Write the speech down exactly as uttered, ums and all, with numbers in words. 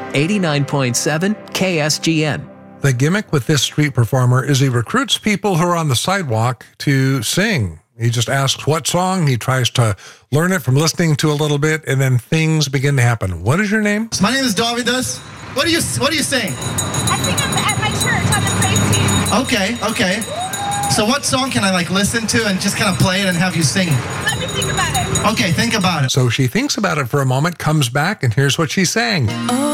eighty-nine point seven K S G N. The gimmick with this street performer is he recruits people who are on the sidewalk to sing. He just asks what song. He tries to learn it from listening to a little bit, and then things begin to happen. What is your name? My name is Davidas. What do you What do you sing? I sing at my church on the praise team. Okay, okay. So what song can I like listen to and just kind of play it and have you sing it? Let me think about it. Okay, think about it. So she thinks about it for a moment, comes back, and here's what she sang. Oh.